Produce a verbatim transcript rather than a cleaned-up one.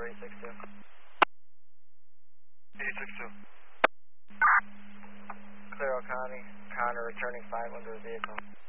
eight six two. eight six two. Clear O'Connor, Connor returning five under the vehicle.